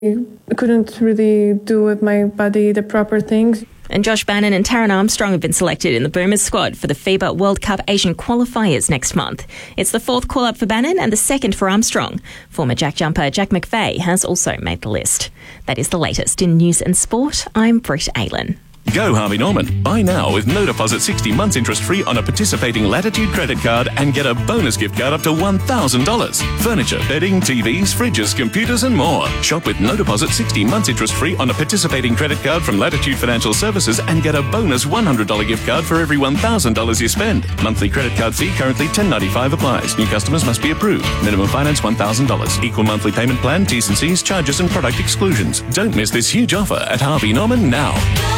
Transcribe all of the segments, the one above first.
couldn't really do with my body the proper things. And Josh Bannon and Taran Armstrong have been selected in the Boomers squad for the FIBA World Cup Asian qualifiers next month. It's the fourth call-up for Bannon and the second for Armstrong. Former Jack jumper Jack McVeigh has also made the list. That is the latest in news and sport. I'm Britt Aylen. Go Harvey Norman. Buy now with no deposit 60 months interest free on a participating Latitude credit card and get a bonus gift card up to $1,000. Furniture, bedding, TVs, fridges, computers and more. Shop with no deposit 60 months interest free on a participating credit card from Latitude Financial Services and get a bonus $100 gift card for every $1,000 you spend. Monthly credit card fee currently $10.95 applies. New customers must be approved. Minimum finance $1,000. Equal monthly payment plan, T's and C's, charges and product exclusions. Don't miss this huge offer at Harvey Norman now.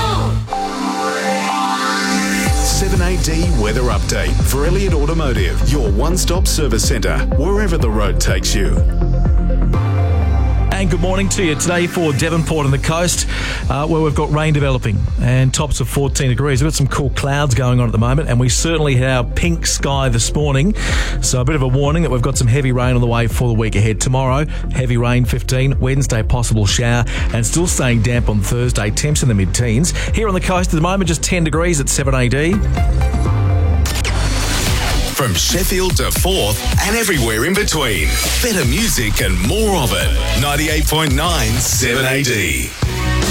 7AD Weather Update for Elliott Automotive, your one-stop service centre, wherever the road takes you. And good morning to you today for Devonport and the coast, where we've got rain developing and tops of 14 degrees. We've got some cool clouds going on at the moment, and we certainly had our pink sky this morning. So a bit of a warning that we've got some heavy rain on the way for the week ahead. Tomorrow, heavy rain 15, Wednesday possible shower, and still staying damp on Thursday, temps in the mid-teens. Here on the coast at the moment, just 10 degrees at 7AD. From Sheffield to Forth and everywhere in between. Better music and more of it. 98.9 7AD.